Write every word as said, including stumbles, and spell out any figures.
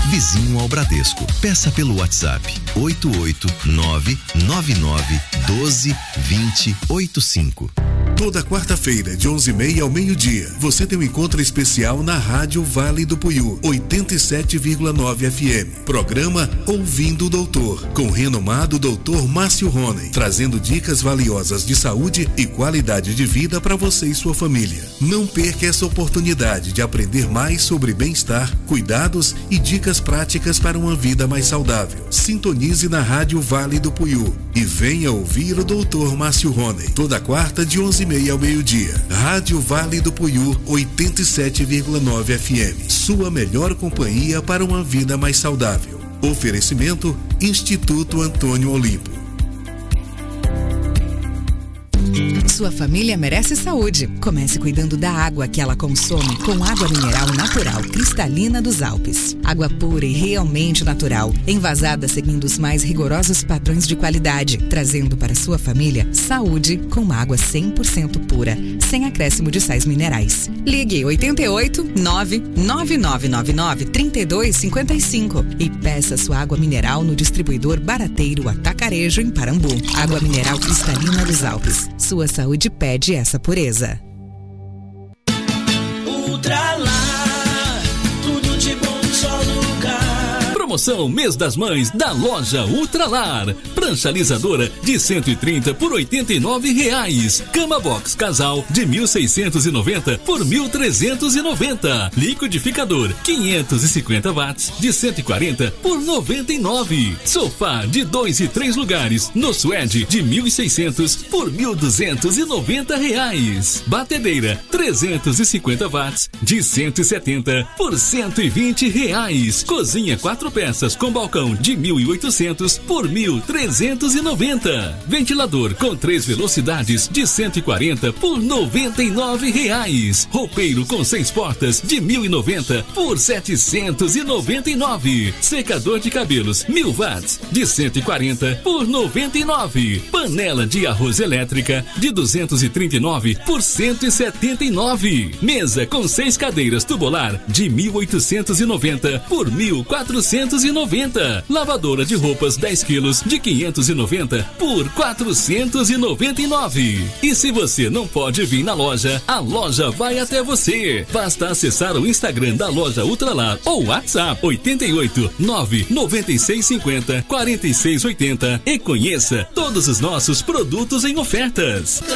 vizinho ao Bradesco. Peça pelo WhatsApp oito oito nove nove nove um dois dois zero oito cinco. Toda quarta-feira, de onze e meia ao meio-dia, você tem um encontro especial na Rádio Vale do Puiú, oitenta e sete vírgula nove F M. Programa Ouvindo o Doutor, com o renomado doutor Márcio Rony, trazendo dicas valiosas de saúde e qualidade de vida para você e sua família. Não perca essa oportunidade de aprender mais sobre bem-estar, cuidados e dicas práticas para uma vida mais saudável. Sintonize na Rádio Vale do Puiú e venha ouvir o doutor Márcio Rony, toda quarta de onze e meia ao meio-dia. Rádio Vale do Puiú, oitenta e sete vírgula nove F M. Sua melhor companhia para uma vida mais saudável. Oferecimento Instituto Antônio Olimpo. Sua família merece saúde. Comece cuidando da água que ela consome com água mineral natural cristalina dos Alpes. Água pura e realmente natural, envasada seguindo os mais rigorosos padrões de qualidade, trazendo para sua família saúde com água cem por cento pura, sem acréscimo de sais minerais. Ligue oito oito nove nove nove nove nove três dois cinco cinco e peça sua água mineral no distribuidor Barateiro Atacarejo em Parambu. Água mineral cristalina dos Alpes. Sua saúde pede essa pureza. Ultralar, tudo de bom no só lugar. Promoção Mês das Mães da loja Ultralar. Prancha alisadora de cento e trinta por oitenta e nove reais. Cama box casal de mil seiscentos e noventa por mil trezentos e noventa. Liquidificador quinhentos e cinquenta watts de cento e quarenta por noventa e nove. Sofá de dois e três lugares no suede de mil e seiscentos por mil duzentos e noventa reais. Batedeira trezentos e cinquenta watts de cento e setenta por cento e vinte reais. Cozinha quatro peças com balcão de mil e oitocentos por mil trezentos e noventa. Ventilador com três velocidades de cento e quarenta por noventa e nove reais. Roupeiro com seis portas de mil e noventa por setecentos e noventa e nove. Secador de cabelos mil watts de cento e quarenta por noventa e nove. Panela de arroz elétrica de duzentos e trinta e nove por cento e setenta e nove. Mesa com seis cadeiras tubular de mil oitocentos e noventa por mil quatrocentos e noventa. Lavadora de roupas dez quilos de quinhentos e noventa por quatrocentos e noventa e nove. E se você não pode vir na loja, a loja vai até você. Basta acessar o Instagram da loja Ultralar ou WhatsApp oito oito nove nove seis cinco zero quatro seis oito zero e conheça todos os nossos produtos em ofertas.